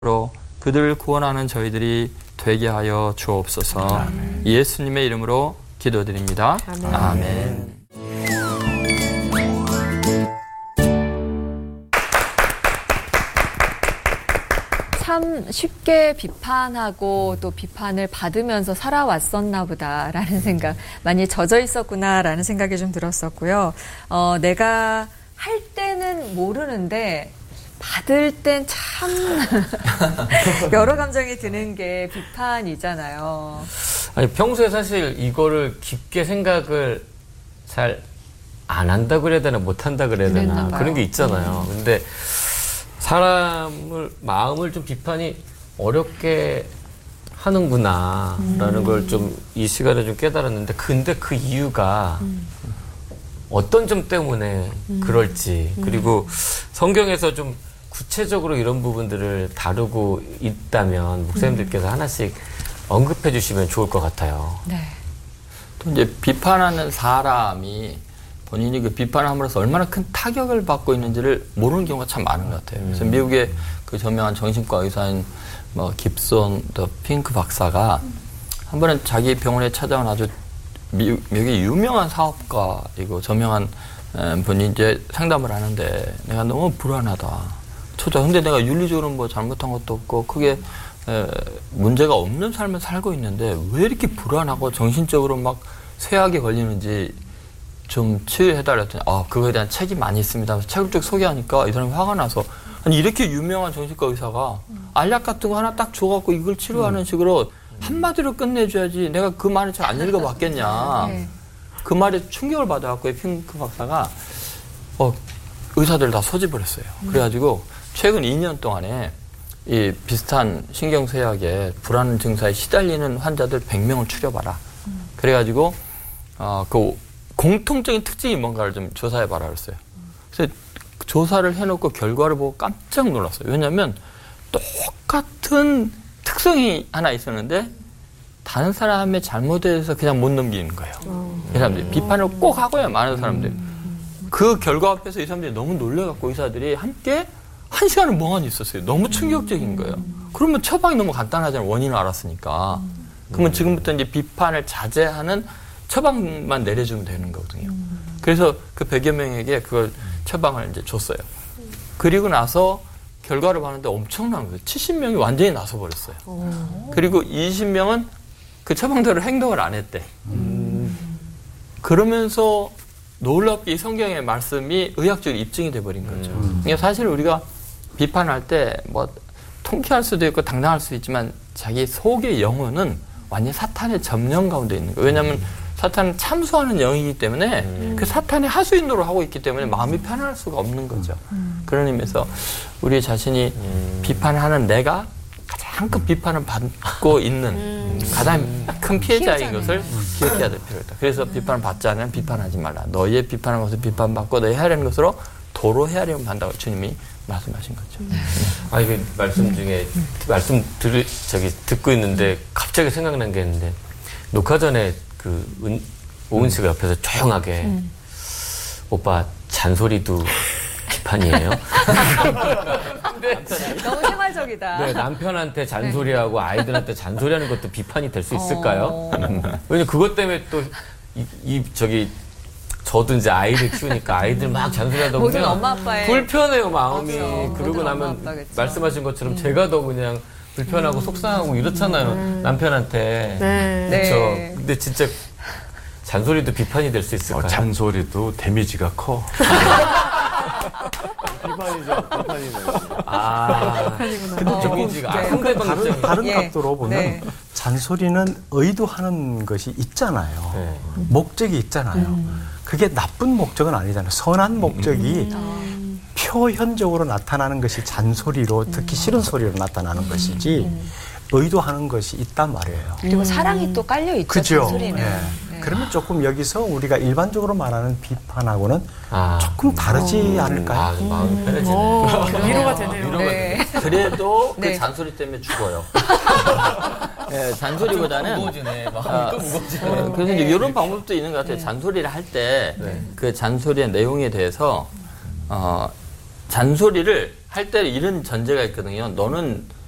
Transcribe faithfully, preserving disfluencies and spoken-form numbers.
로 그들을 구원하는 저희들이 되게 하여 주옵소서. 아멘. 예수님의 이름으로 기도드립니다. 아멘. 아멘. 참 쉽게 비판하고 또 비판을 받으면서 살아왔었나 보다라는 생각, 많이 젖어 있었구나라는 생각이 좀 들었었고요. 어, 내가 할 때는 모르는데 받을 땐 참 여러 감정이 드는 게 비판이잖아요. 아니, 평소에 사실 이거를 깊게 생각을 잘 안 한다 그래야 되나 못 한다 그래야 되나 그런 게 있잖아요. 음. 근데 사람을 마음을 좀 비판이 어렵게 하는구나라는 음. 걸 좀 이 시간에 좀 깨달았는데, 근데 그 이유가 음. 어떤 점 때문에 음. 그럴지, 그리고 성경에서 좀 구체적으로 이런 부분들을 다루고 있다면 목사님들께서 음. 하나씩 언급해 주시면 좋을 것 같아요. 네. 또 이제 비판하는 사람이 본인이 그 비판함으로써 얼마나 큰 타격을 받고 있는지를 모르는 경우가 참 많은 것 같아요. 그래서 음. 미국의 그 저명한 정신과 의사인 뭐 깁슨 더 핑크 박사가 한 번은 자기 병원에 찾아온 아주 미국, 미국의 유명한 사업가이고 저명한 분이 이제 상담을 하는데, 내가 너무 불안하다. 초자. 근데 내가 윤리적으로 뭐 잘못한 것도 없고 크게 에, 문제가 없는 삶을 살고 있는데 왜 이렇게 불안하고 정신적으로 막 쇠약이 걸리는지 좀 치유해달라 했더니, 아, 그거에 대한 책이 많이 있습니다. 그래서 책을 쭉 소개하니까 이 사람이 화가 나서, 아니, 이렇게 유명한 정신과 의사가 음. 알약 같은 거 하나 딱 줘갖고 이걸 치료하는 음. 식으로 한마디로 끝내줘야지 내가 그 말을 잘 안 읽어봤겠냐. 네. 그 말에 충격을 받아갖고 핑크 박사가 어, 의사들 다 소집을 했어요. 음. 그래가지고 최근 이 년 동안에 이 비슷한 신경쇠약에 불안 증사에 시달리는 환자들 백 명을 추려봐라. 음. 그래가지고 어, 그 공통적인 특징이 뭔가를 좀 조사해봐라 그랬어요. 그래서 조사를 해놓고 결과를 보고 깜짝 놀랐어요. 왜냐하면 똑같은 특성이 하나 있었는데 다른 사람의 잘못에 대해서 그냥 못 넘기는 거예요. 음. 이 사람들이 비판을 꼭 하고요, 많은 사람들이. 음. 그 결과 앞에서 이 사람들이 너무 놀래갖고 의사들이 함께 한 시간을 멍하니 있었어요. 너무 충격적인 거예요. 그러면 처방이 너무 간단하잖아요. 원인을 알았으니까. 음. 그러면 지금부터 이제 비판을 자제하는 처방만 내려주면 되는 거거든요. 음. 그래서 그 백여 명에게 그걸 처방을 이제 줬어요. 음. 그리고 나서 결과를 봤는데 엄청난 거예요. 칠십 명이 완전히 나서버렸어요. 오. 그리고 이십 명은 그 처방대로 행동을 안 했대. 음. 그러면서 놀랍게 이 성경의 말씀이 의학적으로 입증이 돼버린 거죠. 음. 그러니까 사실 우리가 비판할 때 뭐 통쾌할 수도 있고 당당할 수도 있지만 자기 속의 영혼은 완전 사탄의 점령 가운데 있는 거예요. 왜냐하면 음. 사탄은 참수하는 영이기 때문에 음. 그 사탄의 하수인도를 하고 있기 때문에 마음이 편안할 수가 없는 거죠. 음. 그런 의미에서 우리 자신이 음. 비판하는 내가 가장 큰 비판을 받고 있는 음. 가장 큰 피해자인 피해자네. 것을 음. 기억해야 될 필요가 있다. 그래서 음. 비판을 받지 않으면 비판하지 말라. 너희의 비판한 것을 비판받고 너희 하려는 것으로 도로 헤아리면 한다고 주님이 말씀하신 거죠. 음. 아, 이게 말씀 중에 음. 말씀 들 저기 듣고 있는데 갑자기 생각난 게 있는데, 녹화 전에 그 은, 오은 씨가 옆에서 조용하게 음. 오빠 잔소리도 비판이에요. 너무 생활적이다. 네, 남편한테 잔소리하고 네. 아이들한테 잔소리하는 것도 비판이 될 수 있을까요? 어... 왜냐면 그것 때문에 또 이, 이 저기 저도 이제 아이들 키우니까 아이들 막 잔소리하다 보면 모든 엄마 아빠의 불편해요 마음이. 맞아. 그러고 나면 말씀하신 것처럼 음. 제가 더 그냥 불편하고 음. 속상하고 이렇잖아요. 음. 남편한테. 네. 그렇죠. 네. 근데 진짜 잔소리도 비판이 될 수 있을까요? 어, 잔소리도 데미지가 커. 비판이죠. 비판이죠. 아, 근데 어, 데미지가 네. 상대방 다른, 다른 예. 각도로 보면 네. 잔소리는 의도하는 것이 있잖아요. 네. 목적이 있잖아요. 음. 그게 나쁜 목적은 아니잖아요. 선한 목적이 음. 표현적으로 나타나는 것이 잔소리로, 특히 싫은 소리로 나타나는 것이지 음. 의도하는 것이 있단 말이에요. 그리고 음. 사랑이 또 깔려있죠. 그죠. 잔소리는. 네. 네. 그러면 조금 여기서 우리가 일반적으로 말하는 비판하고는 아. 조금 다르지 음. 않을까요? 아, 마음이 편해지네. 오, 위로가 되네요. 위로가 네. 되네. 그래도 네. 그 잔소리 때문에 죽어요. 네, 잔소리보다는 무거워지네. 마음이 아, 또 무거워지네. 네, 그래서 네. 이제 이런 방법도 있는 것 같아요. 네. 잔소리를 할 때 그 네. 잔소리의 내용에 대해서 어, 잔소리를 할 때 이런 전제가 있거든요. 너는